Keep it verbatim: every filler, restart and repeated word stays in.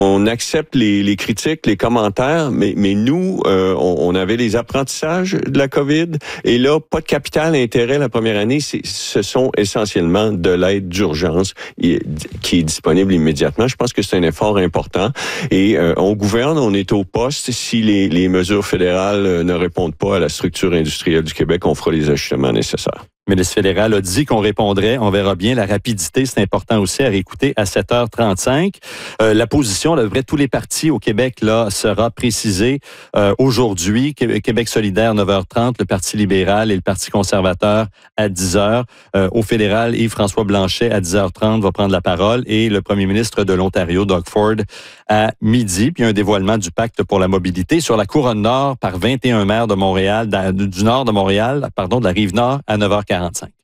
on accepte les, les critiques, les commentaires, mais, mais nous, euh, on, on avait les apprentissages de la COVID, et là, pas de capital intérêt la première année. C'est, ce sont essentiellement de l'aide d'urgence qui est disponible immédiatement. Je pense que c'est un effort important. Et euh, on gouverne, on est au poste. Si les, les mesures fédérales ne répondent pas à la structure industrielle du Québec, on fera les ajustements nécessaires. Le ministre fédéral a dit qu'on répondrait. On verra bien. La rapidité, c'est important aussi à réécouter à sept heures trente-cinq. Euh, la position de tous les partis au Québec là sera précisée euh, aujourd'hui. Québec solidaire, neuf heures trente. Le Parti libéral et le Parti conservateur à dix heures. Euh, au fédéral, Yves-François Blanchet à dix heures trente va prendre la parole et le premier ministre de l'Ontario, Doug Ford, à midi. Puis un dévoilement du pacte pour la mobilité sur la couronne nord par vingt et un maires de Montréal, du nord de Montréal, pardon, de la rive nord à neuf heures quarante-cinq.